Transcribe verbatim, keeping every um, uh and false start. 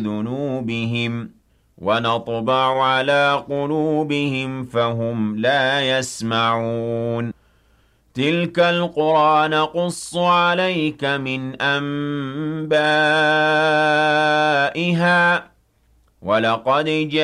ذُنُوبِهِمْ وَنَطْبَعُ عَلَىٰ قُلُوبِهِمْ فَهُمْ لَا يَسْمَعُونَ تِلْكَ الْقُرَىٰ نَقُصُّ عَلَيْكَ مِنْ أَنبَائِهَا ۚ وَلَقَدْ